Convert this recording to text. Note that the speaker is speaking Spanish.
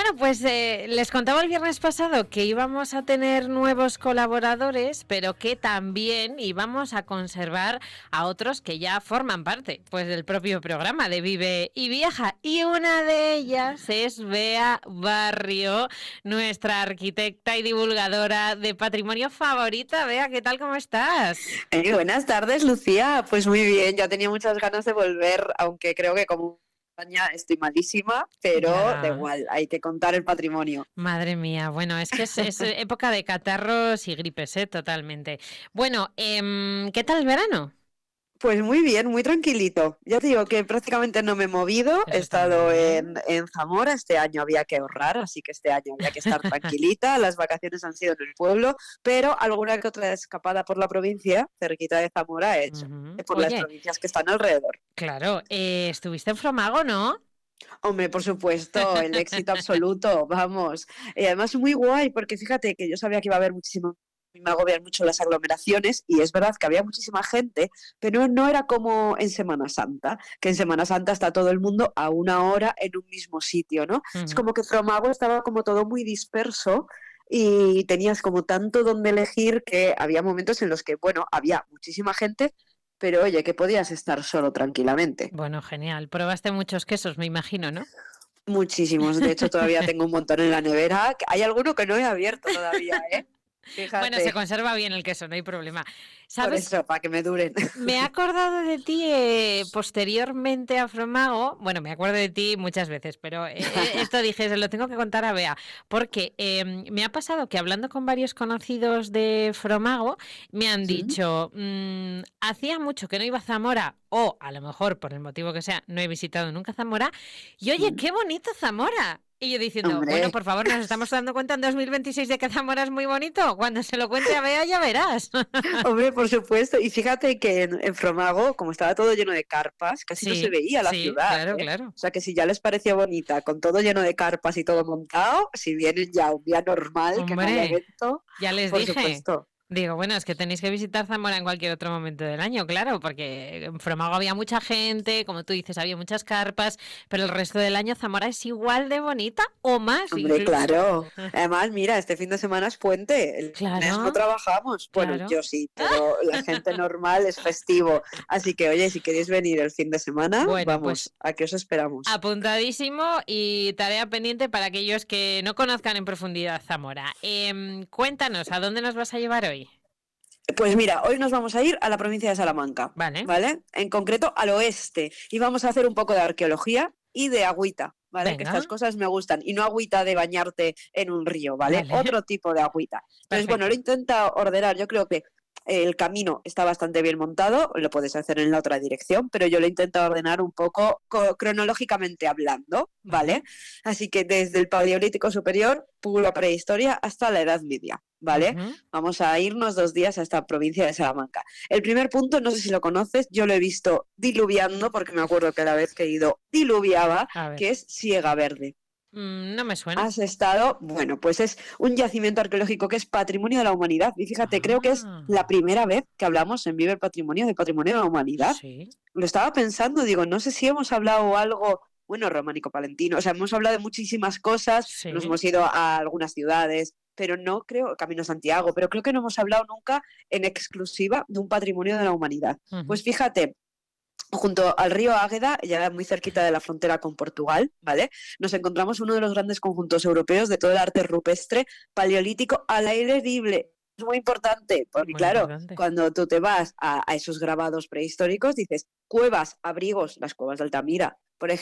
pues les contaba el viernes pasado que íbamos a tener nuevos colaboradores, pero que también íbamos a conservar a otros que ya forman parte, pues, del propio programa de Vive y Viaja. Y una de ellas es Bea Barrio, nuestra arquitecta y divulgadora de patrimonio favorita. Bea, ¿qué tal? ¿Cómo estás? Buenas tardes, Lucía. Pues muy bien, ya tenía muchas ganas de volver, aunque creo que como España estoy malísima, pero da Ya, igual, hay que contar el patrimonio. madre mía. Bueno, es que es época de catarros y gripes, totalmente. Bueno, ¿qué tal el verano? Pues muy bien, muy tranquilito. Ya te digo que prácticamente no me he movido, he Eso está muy estado bien. en Zamora, este año había que ahorrar, así que este año había que estar tranquilita, las vacaciones han sido en el pueblo, pero alguna que otra escapada por la provincia, cerquita de Zamora he hecho, Ujú. por las Oye, provincias que están alrededor. claro, estuviste en Fromago, ¿no? Hombre, por supuesto, el éxito absoluto, vamos. Y además muy guay, porque fíjate que yo sabía que iba a haber muchísimo, me agobian mucho las aglomeraciones y es verdad que había muchísima gente, pero no era como en Semana Santa, que en Semana Santa está todo el mundo a una hora en un mismo sitio, ¿no? Es Ujú. como que Fromago estaba como todo muy disperso y tenías como tanto donde elegir que había momentos en los que, bueno, había muchísima gente, pero oye, que podías estar solo tranquilamente. Bueno, genial. Probaste muchos quesos, me imagino, ¿no? Muchísimos, de hecho todavía tengo un montón en la nevera. Hay alguno que no he abierto todavía, ¿eh? Bueno, se Fíjate, conserva bien el queso, no hay problema. por ¿Sabes? eso, para que me duren. Me he acordado de ti posteriormente a Fromago. Bueno, me acuerdo de ti muchas veces, pero esto dije, se lo tengo que contar a Bea, porque me ha pasado que hablando con varios conocidos de Fromago, me han ¿Mm? dicho, hacía mucho que no iba a Zamora, o a lo mejor por el motivo que sea, no he visitado nunca Zamora, y oye, ¿Mm? qué bonito Zamora. Y yo diciendo, bueno, Hombre, por favor, nos estamos dando cuenta en 2026 de que Zamora es muy bonito. Cuando se lo cuente a Bea ya verás. hombre, por supuesto. Y fíjate que en Fromago, como estaba todo lleno de carpas, casi no se Sí, veía la sí, ciudad, claro, ¿eh? claro. O sea que si ya les parecía bonita, con todo lleno de carpas y todo montado, si vienen ya un día normal, que no haya Hombre, evento, ya les por dije. supuesto. Digo, bueno, es que tenéis que visitar Zamora en cualquier otro momento del año, claro, porque en Fromago había mucha gente, como tú dices, había muchas carpas, pero el resto del año Zamora es igual de bonita o más Hombre, incluso. claro. Además, mira, este fin de semana es puente. El lunes no Claro, trabajamos. Bueno, claro. yo sí, pero la gente normal es festivo. Así que, oye, si queréis venir el fin de semana, Bueno, pues vamos, ¿a qué os esperamos? apuntadísimo y tarea pendiente para aquellos que no conozcan en profundidad Zamora. Cuéntanos, ¿a dónde nos vas a llevar hoy? Pues mira, hoy nos vamos a ir a la provincia de Salamanca, Vale, ¿vale? En concreto al oeste. Y vamos a hacer un poco de arqueología y de agüita, ¿vale? Que estas venga, cosas me gustan. Y no agüita de bañarte en un río, ¿vale? vale, Otro tipo de agüita. Entonces, bueno, lo perfecto. intenta ordenar. Yo creo que el camino está bastante bien montado, lo puedes hacer en la otra dirección, pero yo lo intento ordenar un poco cronológicamente hablando, Vale. ¿vale? Así que desde el Paleolítico Superior, pura prehistoria, hasta la Edad Media, ¿vale? Ujú. Vamos a irnos 2 días a esta provincia de Salamanca. El primer punto, no sé si lo conoces, yo lo he visto diluviando, porque me acuerdo que la vez que he ido diluviaba, A ver, que es Siega Verde. no me suena. ¿Has estado? Bueno, pues es un yacimiento arqueológico que es patrimonio de la humanidad. Y fíjate, creo que es la Ah, primera vez que hablamos en Vive el Patrimonio de patrimonio de la humanidad. sí, Lo estaba pensando, digo, no sé si hemos hablado algo, bueno, románico palentino, o sea, hemos hablado de muchísimas cosas, nos sí. hemos ido a algunas ciudades, pero no creo, Camino a Santiago, pero creo que no hemos hablado nunca en exclusiva de un patrimonio de la humanidad. Ujú. Pues fíjate, junto al río Águeda, ya muy cerquita de la frontera con Portugal, ¿vale? Nos encontramos uno de los grandes conjuntos europeos de todo el arte rupestre paleolítico al aire libre. Es muy importante, porque Muy claro, importante. cuando tú te vas a esos grabados prehistóricos, dices cuevas, abrigos, las cuevas de Altamira, por ejemplo,